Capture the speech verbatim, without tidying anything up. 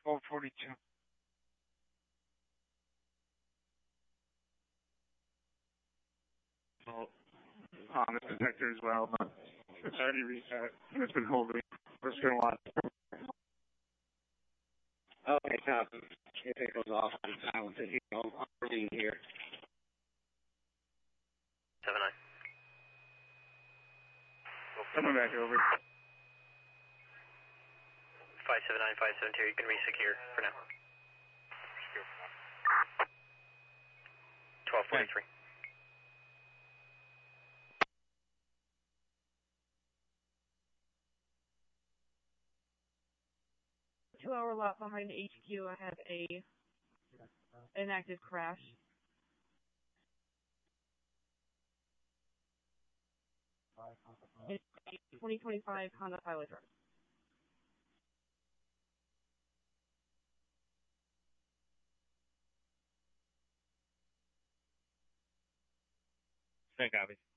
twelve forty-two. Well, on the detector as well, but it's already reset. It's been holding. We're just going to watch. Okay, copy. If it goes off, I'm silent. You know, I'm reading here. seven nine. Coming back over. five seven nine, five seven two, you can resecure for now. twelve forty-three. Two hour lot behind H Q, I have a an active crash. It's a twenty twenty-five Honda Pilot truck. Same copy.